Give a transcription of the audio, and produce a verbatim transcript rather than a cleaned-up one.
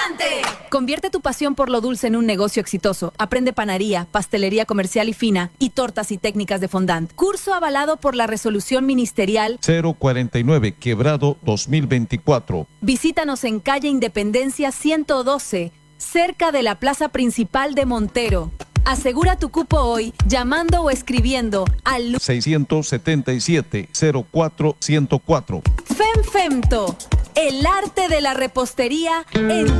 ¡Adelante! Convierte tu pasión por lo dulce en un negocio exitoso. Aprende panadería, pastelería comercial y fina y tortas y técnicas de fondant. Curso avalado por la resolución ministerial cero cuarenta y nueve Quebrado dos mil veinticuatro. Visítanos en calle Independencia ciento doce, cerca de la plaza principal de Montero. Asegura tu cupo hoy llamando o escribiendo al seiscientos setenta y siete cero cuatro ciento cuatro. FEMFEMTO, el arte de la repostería en